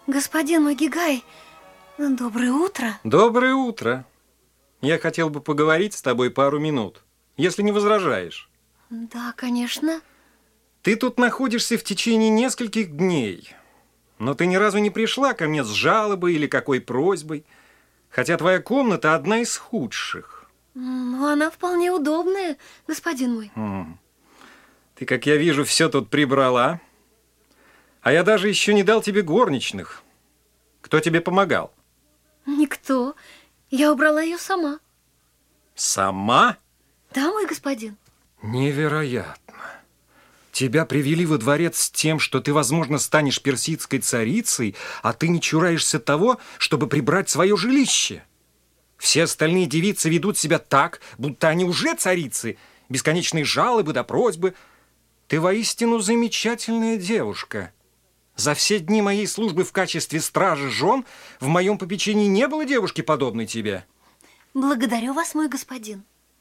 Господин мой Гигай, доброе утро. Доброе утро. Я хотел бы поговорить с тобой пару минут, если не возражаешь. Да, конечно. Ты тут находишься в течение нескольких дней, но ты ни разу не пришла ко мне с жалобой или какой просьбой, хотя твоя комната одна из худших. Но она вполне удобная, господин мой. Ты, как я вижу, все тут прибрала, а я даже еще не дал тебе горничных. Кто тебе помогал? Никто. Я убрала ее сама. Сама? Да, мой господин. Невероятно. Тебя привели во дворец с тем, что ты, возможно, станешь персидской царицей, а ты не чураешься того, чтобы прибрать свое жилище. Все остальные девицы ведут себя так, будто они уже царицы. Бесконечные жалобы да просьбы. Ты воистину замечательная девушка. За все дни моей службы в качестве стражи жен в моем попечении не было девушки, подобной тебе. Благодарю вас, мой господин.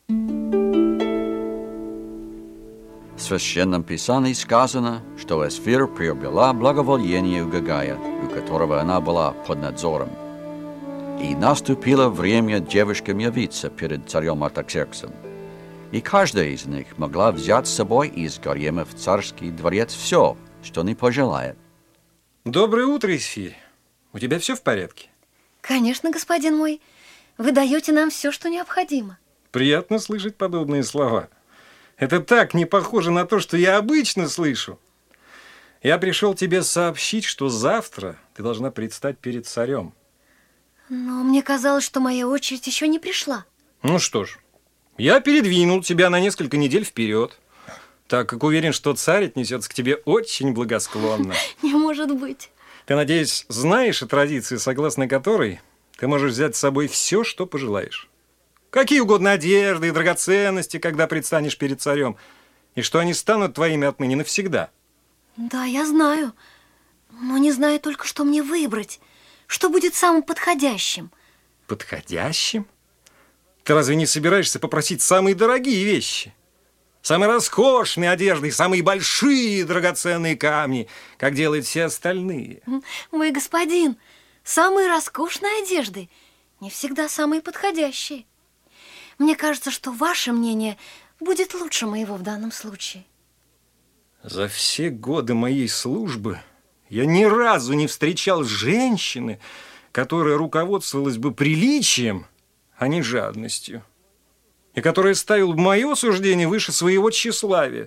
В Священном Писании сказано, что Эсфир приобрела благоволение у Гигая, у которого она была под надзором. И наступило время девушкам явиться перед царем Артаксерксом. И каждая из них могла взять с собой из гарема в царский дворец все, что не пожелает. Доброе утро, Эсфирь. У тебя все в порядке? Конечно, господин мой. Вы даете нам все, что необходимо. Приятно слышать подобные слова. Это так не похоже на то, что я обычно слышу. Я пришел тебе сообщить, что завтра ты должна предстать перед царем. Но мне казалось, что моя очередь еще не пришла. Ну что ж, я передвинул тебя на несколько недель вперед, так как уверен, что царь отнесется к тебе очень благосклонно. Не может быть. Ты, надеюсь, знаешь о традиции, согласно которой ты можешь взять с собой все, что пожелаешь. Какие угодно одежды и драгоценности, когда предстанешь перед царем, и что они станут твоими отныне навсегда. Да, я знаю, но не знаю только, что мне выбрать, что будет самым подходящим. Подходящим? Ты разве не собираешься попросить самые дорогие вещи? Самые роскошные одежды, самые большие драгоценные камни, как делают все остальные. Мой господин, самые роскошные одежды не всегда самые подходящие. Мне кажется, что ваше мнение будет лучше моего в данном случае. За все годы моей службы я ни разу не встречал женщины, которая руководствовалась бы приличием, а не жадностью, и которая ставила бы мое суждение выше своего тщеславия.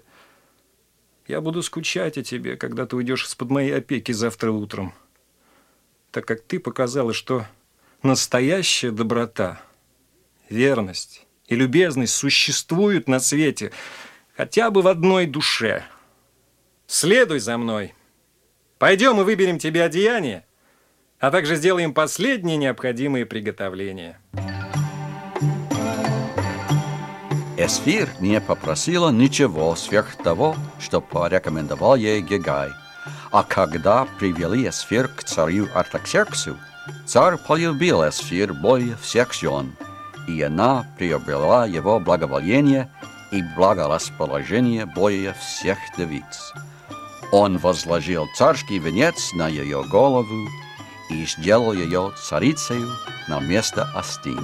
Я буду скучать о тебе, когда ты уйдешь из-под моей опеки завтра утром, так как ты показала, что настоящая доброта, верность и любезность существуют на свете хотя бы в одной душе. Следуй за мной. Пойдем и выберем тебе одеяние, а также сделаем последние необходимые приготовления. Эсфир не попросила ничего сверх того, что порекомендовал ей Гигай. А когда привели Эсфир к царю Артаксерксу, царь полюбил Эсфир более всех жен, и она приобрела его благоволение и благорасположение более всех девиц. Он возложил царский венец на ее голову и сделал ее царицей на место Астин.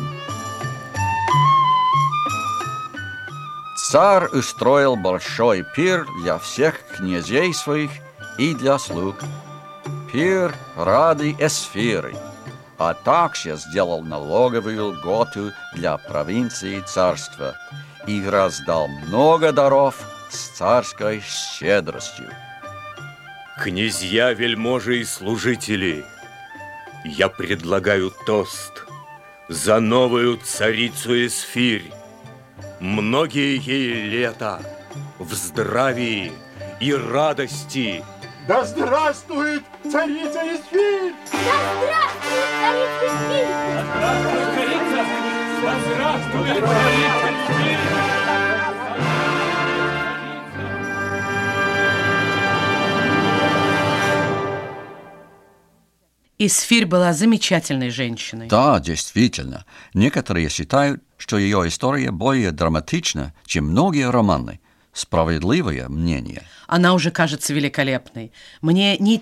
Царь устроил большой пир для всех князей своих и для слуг. Пир ради Эсфиры, а также сделал налоговую льготу для провинции царства и раздал много даров с царской щедростью. Князья, вельможи и служители, я предлагаю тост за новую царицу Эсфирь. Многие ей лета в здравии и радости. Да здравствует царица Эсфирь! Да здравствует царица Эсфирь! Да здравствует царица! Да здравствует царица Эсфирь! Эсфирь была замечательной женщиной. Да, действительно. Некоторые считают, что ее история более драматична, чем многие романы. Справедливое мнение. Она уже кажется великолепной. Мне не